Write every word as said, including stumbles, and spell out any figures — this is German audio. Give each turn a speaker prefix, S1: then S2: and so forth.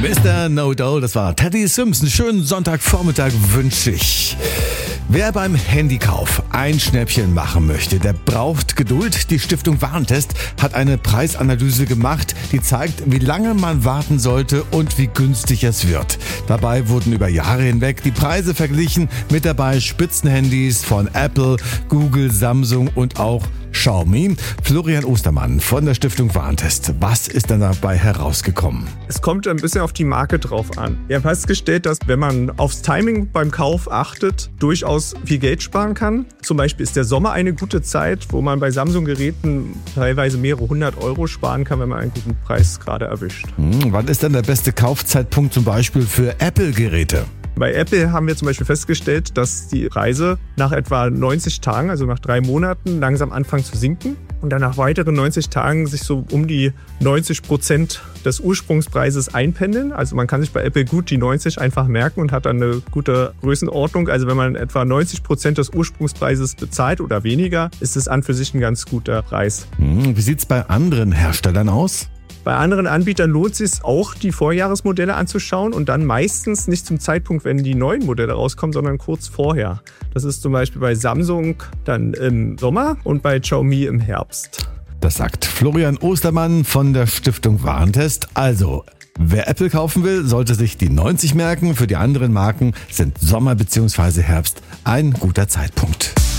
S1: Mister No-Do, das war Teddy Swims. Einen schönen Sonntagvormittag wünsche ich. Wer beim Handykauf ein Schnäppchen machen möchte, der braucht Geduld. Die Stiftung Warentest hat eine Preisanalyse gemacht, die zeigt, wie lange man warten sollte und wie günstig es wird. Dabei wurden über Jahre hinweg die Preise verglichen mit dabei Spitzenhandys von Apple, Google, Samsung und auch Xiaomi. Florian Ostermann von der Stiftung Warentest. Was ist denn dabei herausgekommen?
S2: Es kommt ein bisschen auf die Marke drauf an. Wir haben festgestellt, dass wenn man aufs Timing beim Kauf achtet, durchaus viel Geld sparen kann. Zum Beispiel ist der Sommer eine gute Zeit, wo man bei Samsung-Geräten teilweise mehrere hundert Euro sparen kann, wenn man einen guten Preis gerade erwischt.
S1: Hm, wann ist denn der beste Kaufzeitpunkt zum Beispiel für Apple-Geräte?
S2: Bei Apple haben wir zum Beispiel festgestellt, dass die Preise nach etwa neunzig Tagen, also nach drei Monaten, langsam anfangen zu sinken und dann nach weiteren neunzig Tagen sich so um die neunzig Prozent des Ursprungspreises einpendeln. Also man kann sich bei Apple gut die neunzig einfach merken und hat dann eine gute Größenordnung. Also wenn man etwa neunzig Prozent des Ursprungspreises bezahlt oder weniger, ist es an für sich ein ganz guter Preis.
S1: Hm, wie sieht es bei anderen Herstellern aus?
S2: Bei anderen Anbietern lohnt es sich auch, die Vorjahresmodelle anzuschauen und dann meistens nicht zum Zeitpunkt, wenn die neuen Modelle rauskommen, sondern kurz vorher. Das ist zum Beispiel bei Samsung dann im Sommer und bei Xiaomi im Herbst.
S1: Das sagt Florian Ostermann von der Stiftung Warentest. Also, wer Apple kaufen will, sollte sich die neunzig merken. Für die anderen Marken sind Sommer bzw. Herbst ein guter Zeitpunkt.